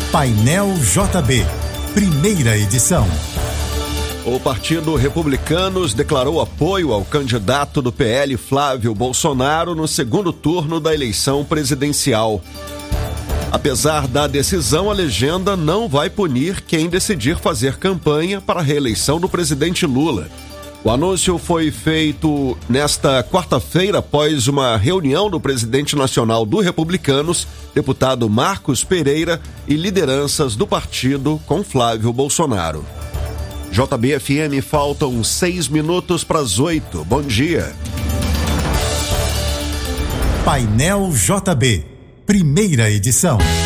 Painel JB, primeira edição. O Partido Republicanos declarou apoio ao candidato do PL, Flávio Bolsonaro, no segundo turno da eleição presidencial. Apesar da decisão, a legenda não vai punir quem decidir fazer campanha para a reeleição do presidente Lula. O anúncio foi feito nesta quarta-feira após uma reunião do presidente nacional do Republicanos, deputado Marcos Pereira, e lideranças do partido com Flávio Bolsonaro. JBFM, faltam 6 minutos para as 8. Bom dia. Painel JB, primeira edição.